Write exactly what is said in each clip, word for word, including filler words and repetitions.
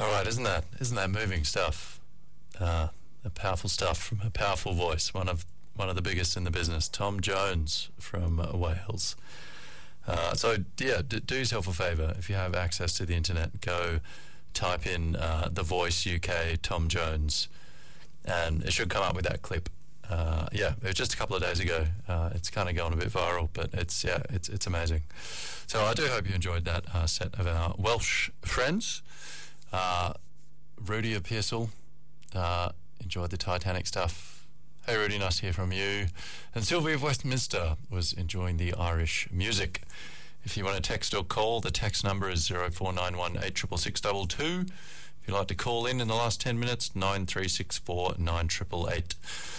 All right, isn't that isn't that moving stuff? Uh, the powerful stuff from a powerful voice. One of one of the biggest in the business, Tom Jones from uh, Wales. Uh, so yeah, d- do yourself a favour if you have access to the internet. Go type in uh, The Voice U K Tom Jones, and it should come up with that clip. Uh, yeah, it was just a couple of days ago. Uh, it's kind of going a bit viral, but it's yeah, it's it's amazing. So I do hope you enjoyed that uh, set of our Welsh friends. Uh, Rudy of Pearsall uh, enjoyed the Titanic stuff. Hey Rudy, nice to hear from you. And Sylvia of Westminster was enjoying the Irish music. If you want to text or call, the text number is zero four nine one eight six six six two two. If you'd like to call in in the last ten minutes, nine three six four nine eight eight eight.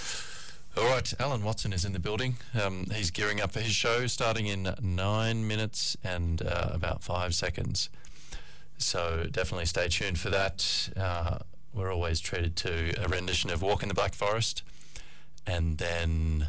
All right, Alan Watson is in the building. Um, he's gearing up for his show starting in nine minutes and uh, about five seconds. So definitely stay tuned for that. Uh, we're always treated to a rendition of Walk in the Black Forest. And then,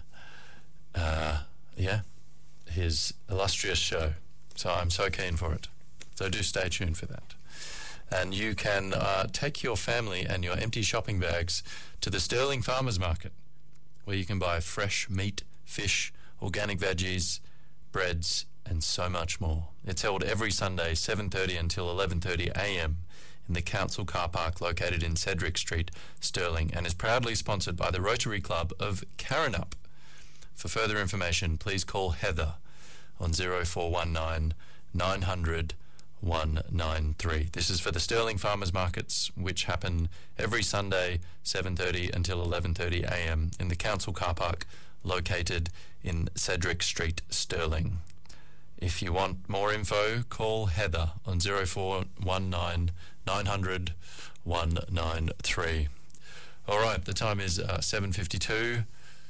uh, yeah, his illustrious show. So I'm so keen for it. So do stay tuned for that. And you can uh, take your family and your empty shopping bags to the Sterling Farmers Market, where you can buy fresh meat, fish, organic veggies, breads, and so much more. It's held every Sunday, seven thirty until eleven thirty a m in the council car park located in Cedric Street, Stirling, and is proudly sponsored by the Rotary Club of Karrinyup. For further information, please call Heather on zero four one nine nine hundred one nine three. This is for the Stirling Farmers Markets, which happen every Sunday, seven thirty until eleven thirty a m in the council car park located in Cedric Street, Stirling. If you want more info, call Heather on zero four one nine nine hundred one nine three. All right, the time is uh, seven fifty-two.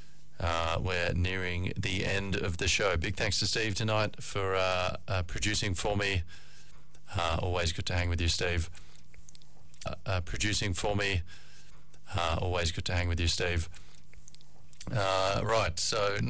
Uh, we're nearing the end of the show. Big thanks to Steve tonight for uh, uh, producing for me. Uh, always good to hang with you, Steve. Uh, uh, producing for me. Uh, always good to hang with you, Steve. Uh, right, so